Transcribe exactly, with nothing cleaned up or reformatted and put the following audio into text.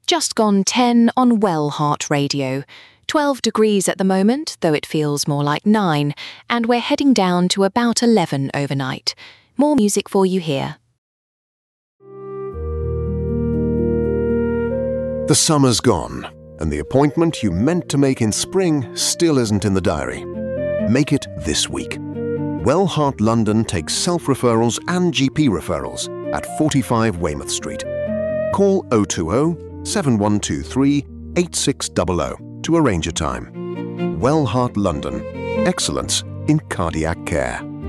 just gone ten on Well Heart Radio. twelve degrees at the moment, though it feels more like nine, and we're heading down to about eleven overnight. More music for you here. The summer's gone, and the appointment you meant to make in spring still isn't in the diary. Make it this week. Well Heart London takes self-referrals and G P referrals at forty-five Weymouth Street. Call oh two oh, seven one two three, eight six zero zero to arrange a time. Well Heart London. Excellence in cardiac care.